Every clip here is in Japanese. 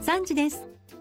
3時です。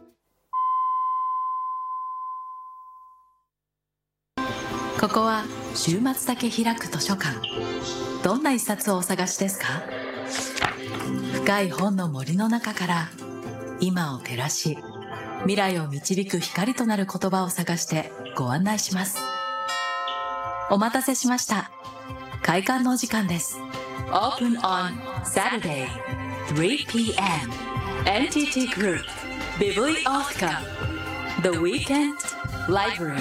ここは週末だけ開く図書館。どんな一冊をお探しですか？深い本の森の中から今を照らし、未来を導く光となる言葉を探してご案内します。お待たせしました。開館のお時間です。Open on Saturday 3 p.m. NTT Group Biblioteca The Weekend Library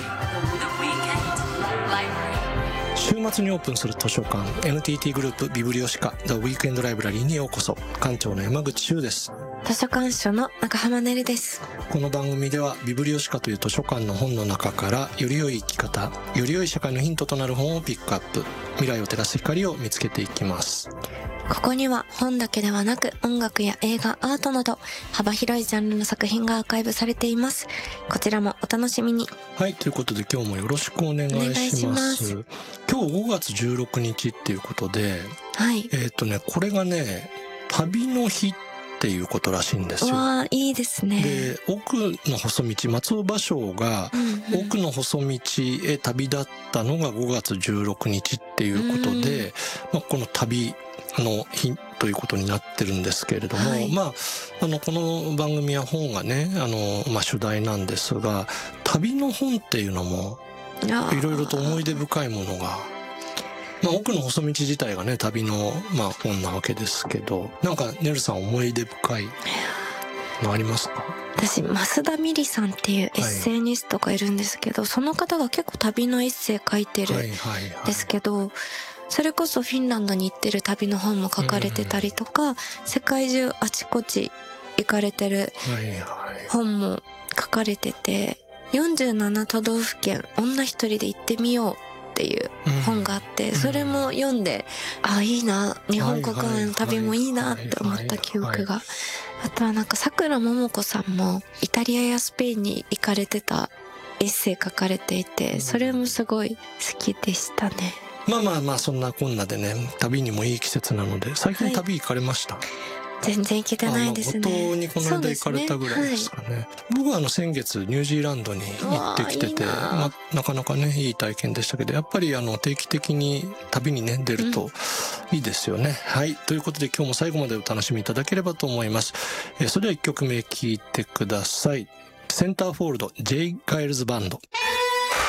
週末にオープンする図書館 NTT グループビブリオシカ The Weekend Library にようこそ。館長の山口周です。 図書館主の中浜ねるです。 この番組ではビブリオシカという図書館の本の中からより良い生き方、より良い社会のヒントとなる本をピックアップ、未来を照らす光を見つけていきます。 ここには本だけではなく音楽や映画、アートなど幅広いジャンルの作品がアーカイブされています。こちらもお楽しみに。 はい、ということで今日もよろしくお願いします。今日5月16日っていうことで、 はい。 これがね、旅の日っていうことらしいんですよ。 わあ、いいですね。 で、奥の細道、松尾芭蕉が奥の細道へ旅立ったのが5月16日っていうことで、この旅の日ということになってるんですけれども、はい、この番組は本がね、主題なんですが、旅の本っていうのもいろいろと思い出深いものが、奥の細道自体がね、旅の本なわけですけど、なんかねるさん思い出深いのありますか？ 私、増田美里さんっていうエッセイニストがいるんですけど、その方が結構旅のエッセイ書いてるんですけど、それこそフィンランドに行ってる旅の本も書かれてたりとか、世界中あちこち行かれてる本も書かれてて、47都道府県女一人で行ってみようっていう本があって、それも読んで、いいな、日本国内の旅もいいなって思った記憶が。あとは桜ももこさんもイタリアやスペインに行かれてたエッセイ書かれていて、それもすごい好きでしたね。 そんなこんなでね、旅にもいい季節なので、最近旅行かれました？ 全然行けてないですね。 五島にこの間行かれたぐらいですかね。僕は先月ニュージーランドに行ってきてて、なかなかね、いい体験でしたけど、やっぱり定期的に旅にね、出るといいですよね。はい。ということで今日も最後までお楽しみいただければと思います。それでは1曲目聴いてください。センターフォールド J. ガイルズバンド。